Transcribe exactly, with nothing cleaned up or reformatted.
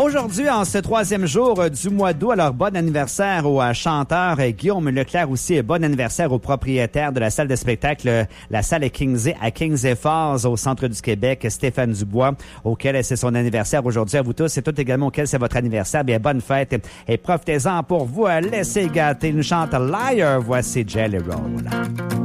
Aujourd'hui, en ce troisième jour euh, du mois d'août, alors bon anniversaire au euh, chanteur euh, Guillaume Leclerc aussi, et bon anniversaire au propriétaire de la salle de spectacle, euh, la salle Kingsley à Kingsley Falls, au centre du Québec, Stéphane Dubois, auquel c'est son anniversaire aujourd'hui. À vous tous et toutes également auquel c'est votre anniversaire. Bien, bonne fête et profitez-en pour vous euh, laisser gâter. Nous chante Liar, voici Jelly Roll.